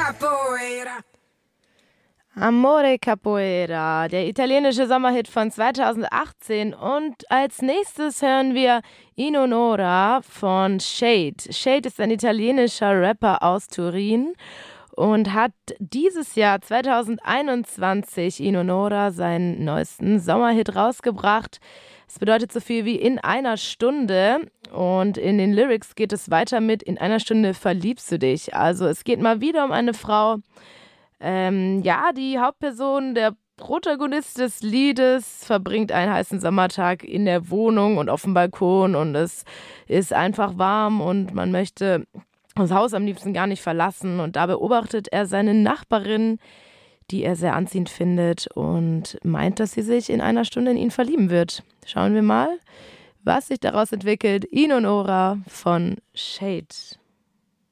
capoeira. Amore Capoeira, der italienische Sommerhit von 2018. Und als nächstes hören wir Inonora von Shade. Shade ist ein italienischer Rapper aus Turin und hat dieses Jahr 2021 Inonora seinen neuesten Sommerhit rausgebracht. Es bedeutet so viel wie in einer Stunde, und in den Lyrics geht es weiter mit: in einer Stunde verliebst du dich. Also es geht mal wieder um eine Frau. Ja, die Hauptperson, der Protagonist des Liedes, verbringt einen heißen Sommertag in der Wohnung und auf dem Balkon, und es ist einfach warm und man möchte das Haus am liebsten gar nicht verlassen, und da beobachtet er seine Nachbarin, die er sehr anziehend findet, und meint, dass sie sich in einer Stunde in ihn verlieben wird. Schauen wir mal, was sich daraus entwickelt. Inonora von Shade.